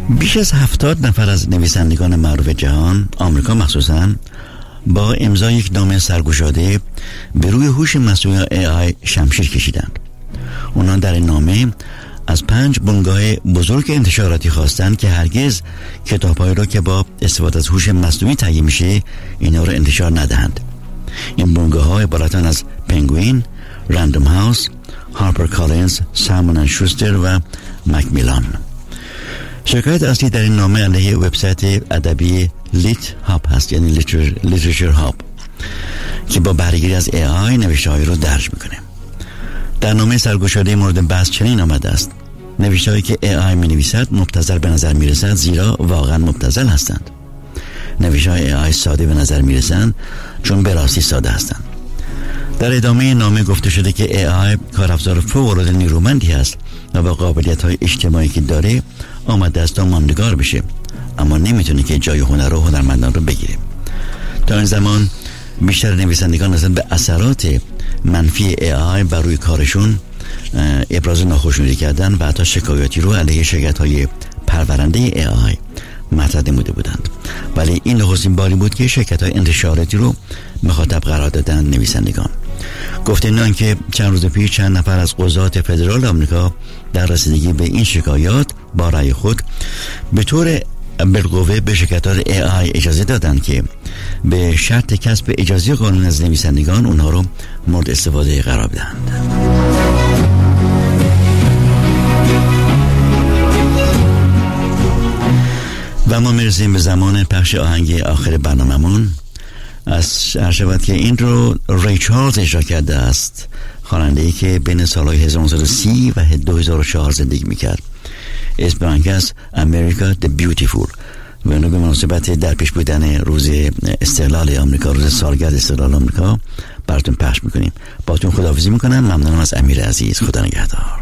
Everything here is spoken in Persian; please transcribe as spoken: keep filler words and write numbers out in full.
بیش از هفتاد نفر از نویسندگان معروف جهان، آمریکا مخصوصاً، با امضای یک نامه سرگشاده به روی هوش مصنوعی یا ای آی شمشیر کشیدند. اونا در این نامه از پنج بنگاه بزرگ انتشاراتی خواستند که هرگز کتاب‌هایی را که با استفاده از هوش مصنوعی تهیه میشه اینا رو انتشار ندهند. این بنگاه‌ها عبارتند از پنگوین، رندوم هاوس، هارپر کالینز، سایمون اند شوستر و مکمیلان. شکایت اصلی در این نامه علیه وبسایت ادبی لیت هاب هست، یعنی لیترچر هاب، که با بهره‌گیری از ای آی نوشته‌هایی رو درج میکنه. در نامه سرگشاده مورد بحث چنین آمده است: نوشته‌هایی که ای آی می‌نویسد مبتذل به نظر می‌رسد زیرا واقعاً مبتذل هستند. نوشته‌های ای آی ساده به نظر می‌رسند چون به راستی ساده هستند. در ادامه نامه گفته شده که ای آی کارافزار فوق‌العاده نیرومندی است و با قابلیت‌های اجتماعی که داره آمده است تا ماندگار بشه، اما نمیتونه که جای هنر و هنرمندان رو بگیره. تا این زمان بیشتر نویسندگان نسبت به اثرات منفی ای آی بر روی کارشون ابراز ناخوشنودی کردن و حتی شکایاتی رو علیه شرکت‌های پرورنده ای آی مطرح نموده بودند. ولی این نخستین باری بود که شرکت‌های انتشاراتی رو مخاطب قرار دادن نویسندگان. گفته نان که چند روز پیش چند نفر از قضات فدرال آمریکا در رسیدگی به این شکایات با رأی خود به طور بالقوه به شرکت‌های ای آی اجازه دادند که به شرط کسب اجازه قانونی از نویسندگان اونها رو مورد استفاده قرار بدهند. و ما میرسیم به زمان پخش آهنگ آخر برنامه‌مون. از هر شود که این رو ری چارلز اجرا کرده است، خواننده‌ای که بین سالهای هزار و نهصد و سی و دو هزار و چهار زندگی میکرد. اسم آهنگ است امریکا the Beautiful و اینو به مناسبت در پیش بودن روز استقلال آمریکا، روز سالگرد استقلال آمریکا براتون پخش میکنیم. باتون خداحافظی میکنم. ممنونم از امیر عزیز. خدا نگهدار.